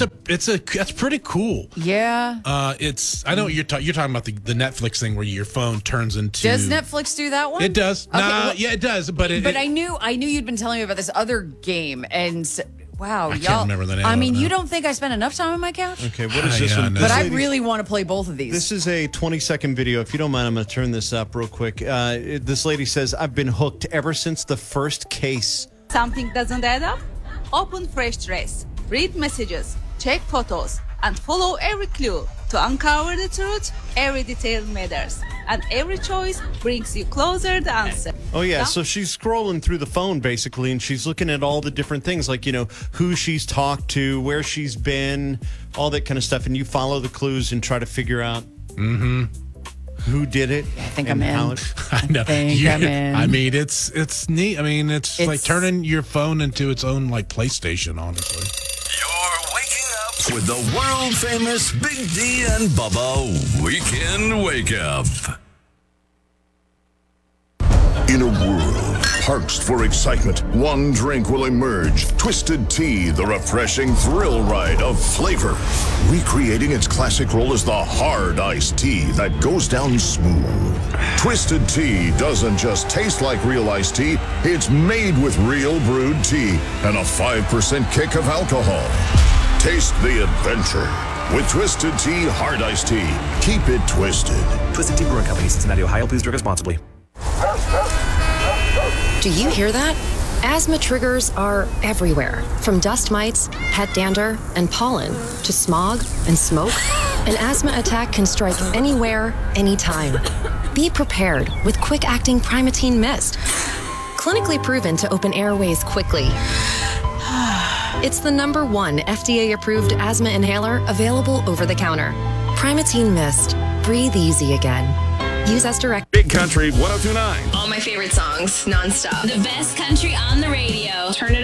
that's pretty cool. Yeah. I know what you're talking about the Netflix thing where your phone turns into. Does Netflix do that one? It does. Okay, Yeah, it does. But I knew you'd been telling me about this other game, and wow, I y'all. can't remember the name. I mean, of it you now. don't think I spend enough time on my couch? Okay, what is this one? But I really want to play both of these. This is a 20-second video. If you don't mind, I'm going to turn this up real quick. This lady says, I've been hooked ever since the first case. Something doesn't add up? Open Freshtrace. Read messages, check photos, and follow every clue to uncover the truth. Every detail matters, and every choice brings you closer to the answer. Oh, yeah. So she's scrolling through the phone, basically, and she's looking at all the different things, like, who she's talked to, where she's been, all that kind of stuff. And you follow the clues and try to figure out who did it. I think I'm in. I know. I'm in. I mean, it's neat. I mean, it's like turning your phone into its own, like, PlayStation, honestly. You're waking up with the world-famous Big D and Bubba Weekend Wake Up. In a world parched for excitement, one drink will emerge. Twisted Tea, the refreshing thrill ride of flavor. Recreating its classic role as the hard iced tea that goes down smooth. Twisted Tea doesn't just taste like real iced tea, it's made with real brewed tea and a 5% kick of alcohol. Taste the adventure with Twisted Tea Hard Iced Tea. Keep it twisted. Twisted Tea Brewing Company, Cincinnati, Ohio. Please drink responsibly. Do you hear that? Asthma triggers are everywhere, from dust mites, pet dander, and pollen, to smog and smoke. An asthma attack can strike anywhere, anytime. Be prepared with quick-acting Primatene Mist. Clinically proven to open airways quickly. It's the #1 FDA-approved asthma inhaler available over the counter. Primatene Mist. Breathe easy again. Use as directed. Big Country 102.9. All my favorite songs, nonstop. The best country on the radio. Turn it